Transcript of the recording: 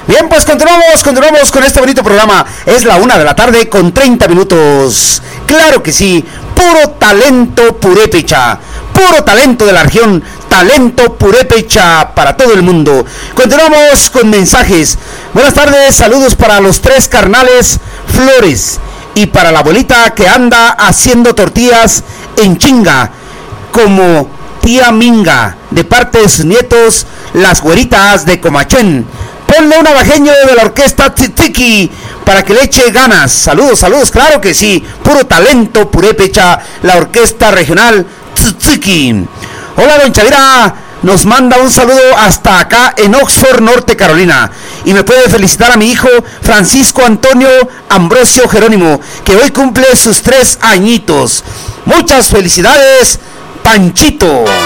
Bien, pues continuamos con este bonito programa. Es la 1:00 con 30 minutos. Claro que sí, puro talento purépecha, puro talento de la región, talento purépecha para todo el mundo. Continuamos con mensajes. Buenas tardes, saludos para los 3 carnales Flores y para la abuelita que anda haciendo tortillas en chinga, como tía Minga, de parte de sus nietos, las güeritas de Comachén. Ponle un abajeño de la orquesta Tzitziki para que le eche ganas. Saludos, claro que sí. Puro talento purépecha, la orquesta regional Tzitziki. Hola, don Chavira, nos manda un saludo hasta acá en Oxford, Norte Carolina. Y me puede felicitar a mi hijo Francisco Antonio Ambrosio Jerónimo, que hoy cumple sus 3 añitos. Muchas felicidades, Panchito.